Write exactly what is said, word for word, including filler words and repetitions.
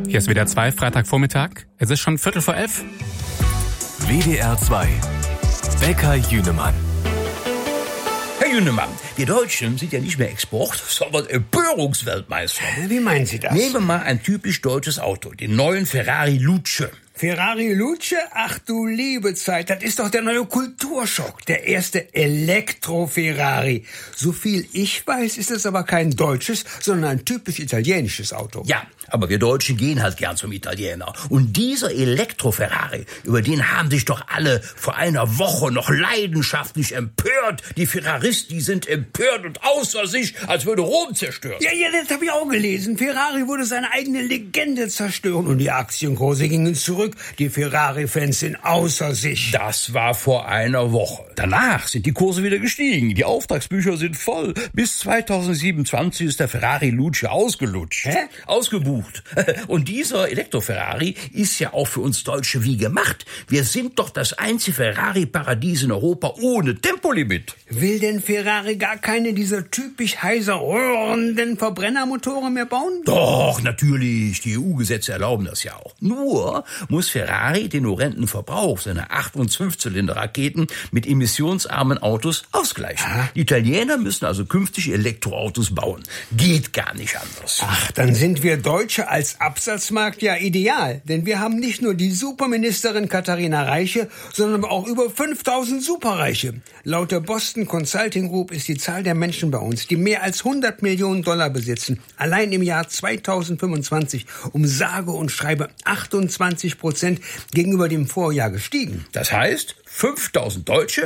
Hier ist W D R zwei, Freitagvormittag. Es ist schon Viertel vor elf. W D R zwei. Bäcker Jünemann. Herr Jünemann, wir Deutschen sind ja nicht mehr Export, sondern Empörungsweltmeister. Wie meinen Sie das? Nehmen wir mal ein typisch deutsches Auto, den neuen Ferrari Luce. Ferrari Luce? Ach du liebe Zeit, das ist doch der neue Kulturschock. Der erste Elektro-Ferrari. So viel ich weiß, ist es aber kein deutsches, sondern ein typisch italienisches Auto. Ja, aber wir Deutschen gehen halt gern zum Italiener. Und dieser Elektro-Ferrari, über den haben sich doch alle vor einer Woche noch leidenschaftlich empört. Die Ferraristen, die sind empört und außer sich, als würde Rom zerstört. Ja, ja, das habe ich auch gelesen. Ferrari würde seine eigene Legende zerstören und die Aktienkurse gingen zurück. Die Ferrari-Fans sind außer sich. Das war vor einer Woche. Danach sind die Kurse wieder gestiegen. Die Auftragsbücher sind voll. Bis zweitausendsiebenundzwanzig ist der Ferrari Luce ausgelutscht. Hä? Ausgebucht. Und dieser Elektro-Ferrari ist ja auch für uns Deutsche wie gemacht. Wir sind doch das einzige Ferrari-Paradies in Europa ohne Tempolimit. Will denn Ferrari gar keine dieser typisch heiser röhrenden Verbrennermotoren mehr bauen? Doch, natürlich. Die E U-Gesetze erlauben das ja auch. Nur muss Ferrari den horrenden Verbrauch seiner acht- und fünf-Zylinder-Raketen mit emissionsarmen Autos ausgleichen. Aha. Die Italiener müssen also künftig Elektroautos bauen. Geht gar nicht anders. Ach, dann sind wir Deutsche als Absatzmarkt ja ideal. Denn wir haben nicht nur die Superministerin Katharina Reiche, sondern auch über fünftausend Superreiche. Laut der Boston Consulting Group ist die Zahl der Menschen bei uns, die mehr als hundert Millionen Dollar besitzen, allein im Jahr zweitausendfünfundzwanzig um sage und schreibe achtundzwanzig Prozent gegenüber dem Vorjahr gestiegen. Das heißt, fünftausend Deutsche